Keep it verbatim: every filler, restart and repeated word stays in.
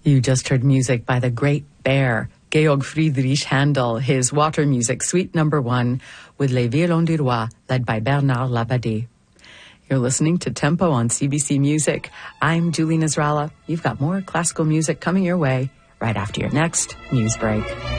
You just heard music by the Great Bear, Georg Friedrich Handel, his water music, Suite Number One, with Les Violons du Roi, led by Bernard Labadie. You're listening to Tempo on C B C Music. I'm Julie Nasrallah. You've got more classical music coming your way right after your next news break.